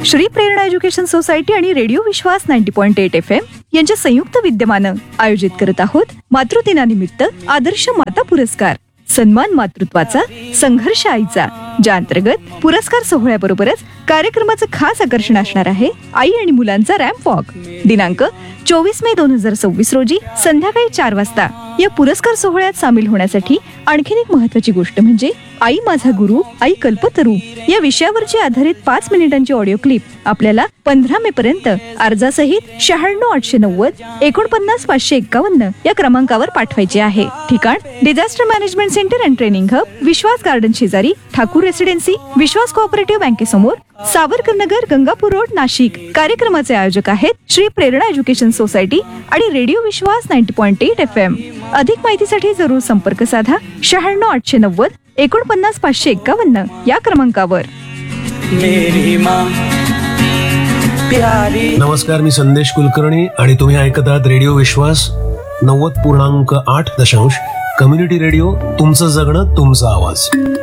श्री प्रेरणा education society आणि radio विश्वास 90.8 FM यांच्या संयुक्त विद्यमानं आयोजित करत आहोत मातृदिनानिमित्त आदर्श माता पुरस्कार, सन्मान मातृत्वाचा, संघर्ष आईचा, ज्या अंतर्गत पुरस्कार सोहळ्याबरोबरच कार्यक्रमाचं खास आकर्षण असणार आहे आई आणि मुलांचा रॅम्प वॉक. दिनांक 24 मे 2026 रोजी संध्याकाळी 4 वाजता या पुरस्कार सोहळ्यात सामील होण्यासाठी आणखीन एक महत्त्वाची गोष्ट म्हणजे आई माझा गुरु, आई कल्पतरू या विषयावरची आधारित 5 मिनिटांची ऑडिओ क्लिप आपल्याला 15 मे पर्यंत अर्जासहित 96 890 49 551 या क्रमांकावर पाठवायचे आहे. ठिकाण disaster management centre and training hub, Vishwas garden शेजारी, ठाकूर रेसिडेन्सी, विश्वास कोऑपरेटिव्ह बँकेसमोर, सावरकर नगर, गंगापूर रोड, नाशिक. कार्यक्रमाचे आयोजक आहेत श्री प्रेरणा एज्युकेशन सोसायटी आणि रेडिओ विश्वास 90.8 FM. अधिक माहितीसाठी जरूर संपर्क साधा 96 890 49 551 या क्रमांकावर. नमस्कार, मी संदेश कुलकर्णी आणि तुम्ही ऐकत आहात रेडिओ विश्वास 90.8 कम्युनिटी रेडिओ. तुमचं जगणं, तुमचा आवाज.